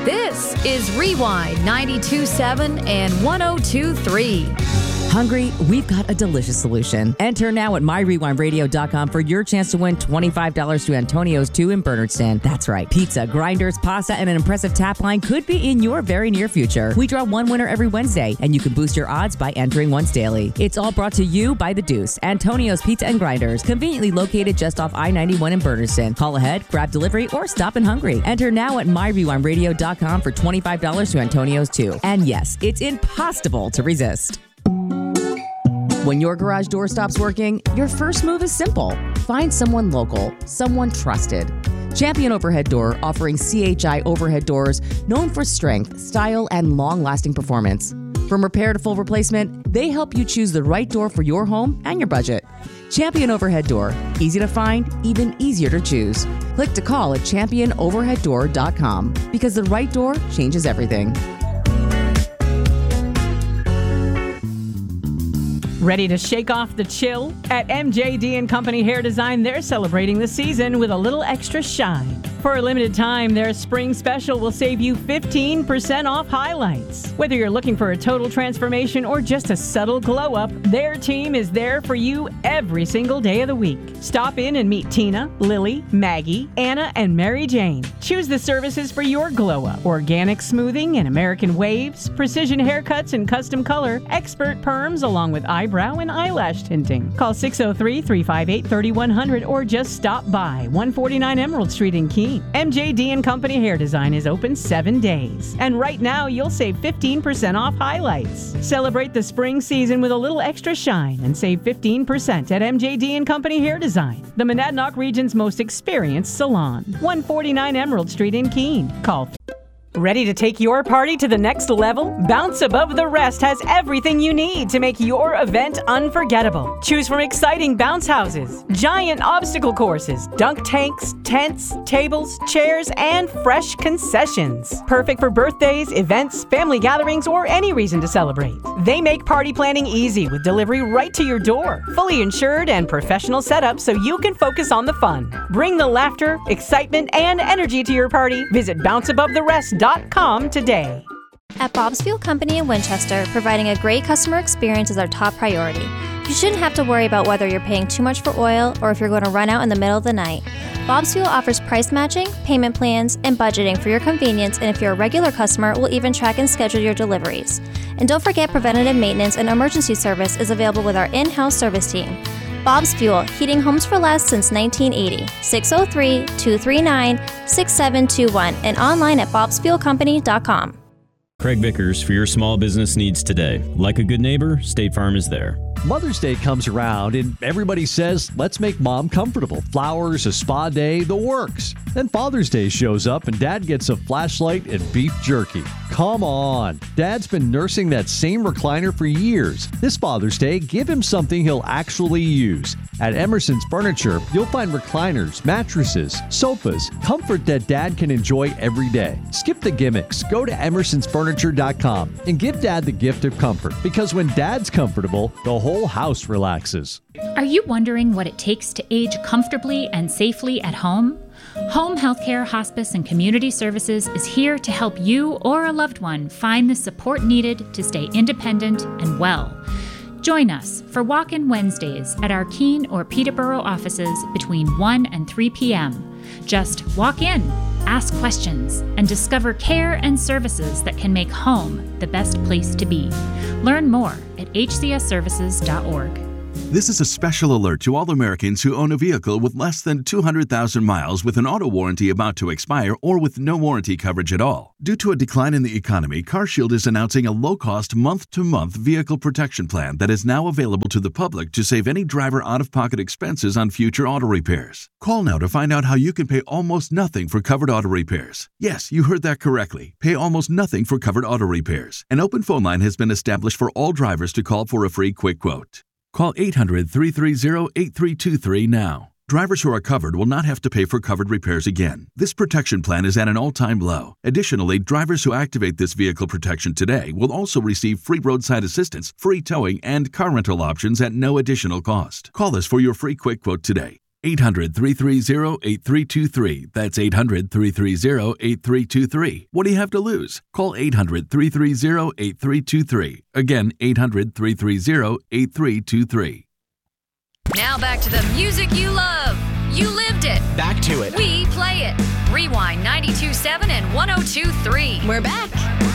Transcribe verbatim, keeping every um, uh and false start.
This is Rewind ninety-two point seven and one oh two point three. Hungry? We've got a delicious solution. Enter now at my rewind radio dot com for your chance to win twenty-five dollars to Antonio's two in Bernardston. That's right. Pizza, grinders, pasta, and an impressive tap line could be in your very near future. We draw one winner every Wednesday, and you can boost your odds by entering once daily. It's all brought to you by The Deuce, Antonio's Pizza and Grinders, conveniently located just off I ninety-one in Bernardston. Call ahead, grab delivery, or stop in Hungry. Enter now at my rewind radio dot com for twenty-five dollars to Antonio's two. And yes, it's impossible to resist. When your garage door stops working, your first move is simple. Find someone local, someone trusted. Champion Overhead Door, offering C H I overhead doors known for strength, style, and long-lasting performance. From repair to full replacement, they help you choose the right door for your home and your budget. Champion Overhead Door, easy to find, even easier to choose. Click to call at champion overhead door dot com because the right door changes everything. Ready to shake off the chill? At M J D and Company Hair Design, they're celebrating the season with a little extra shine. For a limited time, their spring special will save you fifteen percent off highlights. Whether you're looking for a total transformation or just a subtle glow up, their team is there for you every single day of the week. Stop in and meet Tina, Lily, Maggie, Anna, and Mary Jane. Choose the services for your glow up: organic smoothing and American waves, precision haircuts and custom color, expert perms along with eyebrow and eyelash tinting. Call six oh three, three five eight, three one zero zero or just stop by one forty-nine Emerald Street in Keene. M J D and Company Hair Design is open seven days. And right now, you'll save fifteen percent off highlights. Celebrate the spring season with a little extra shine and save fifteen percent at M J D and Company Hair Design, the Monadnock region's most experienced salon. one forty-nine Emerald Street in Keene. Call. Ready to take your party to the next level? Bounce Above the Rest has everything you need to make your event unforgettable. Choose from exciting bounce houses, giant obstacle courses, dunk tanks, tents, tables, chairs, and fresh concessions. Perfect for birthdays, events, family gatherings, or any reason to celebrate. They make party planning easy with delivery right to your door. Fully insured and professional setup so you can focus on the fun. Bring the laughter, excitement, and energy to your party. Visit bounce above the rest dot com today. At Bob's Fuel Company in Winchester, providing a great customer experience is our top priority. You shouldn't have to worry about whether you're paying too much for oil or if you're going to run out in the middle of the night. Bob's Fuel offers price matching, payment plans, and budgeting for your convenience, and if you're a regular customer, we'll even track and schedule your deliveries. And don't forget, preventative maintenance and emergency service is available with our in-house service team. Bob's Fuel, heating homes for less since nineteen eighty. six oh three, two three nine, six seven two one and online at bobs fuel company dot com. Craig Vickers for your small business needs today. Like a good neighbor, State Farm is there. Mother's Day comes around and everybody says, let's make mom comfortable. Flowers, a spa day, the works. Then Father's Day shows up and dad gets a flashlight and beef jerky. Come on. Dad's been nursing that same recliner for years. This Father's Day, give him something he'll actually use. At Emerson's Furniture, you'll find recliners, mattresses, sofas, comfort that dad can enjoy every day. Skip the gimmicks. Go to emersons furniture dot com and give dad the gift of comfort, because when dad's comfortable, the whole house relaxes. Are you wondering what it takes to age comfortably and safely at home? Home Healthcare, Hospice, and Community Services is here to help you or a loved one find the support needed to stay independent and well. Join us for Walk-In Wednesdays at our Keene or Peterborough offices between one and three p.m. Just walk in, ask questions, and discover care and services that can make home the best place to be. Learn more at h c s services dot org. This is a special alert to all Americans who own a vehicle with less than two hundred thousand miles with an auto warranty about to expire or with no warranty coverage at all. Due to a decline in the economy, CarShield is announcing a low-cost month-to-month vehicle protection plan that is now available to the public to save any driver out-of-pocket expenses on future auto repairs. Call now to find out how you can pay almost nothing for covered auto repairs. Yes, you heard that correctly. Pay almost nothing for covered auto repairs. An open phone line has been established for all drivers to call for a free quick quote. Call eight hundred, three three zero, eight three two three now. Drivers who are covered will not have to pay for covered repairs again. This protection plan is at an all-time low. Additionally, drivers who activate this vehicle protection today will also receive free roadside assistance, free towing, and car rental options at no additional cost. Call us for your free quick quote today. eight hundred, three three zero, eight three two three. That's eight hundred, three three zero, eight three two three. What do you have to lose? Call eight hundred, three three zero, eight three two three. Again, eight hundred, three three zero, eight three two three. Now back to the music you love. You lived it. Back to it. We play it. Rewind ninety-two point seven and one oh two point three. We're back.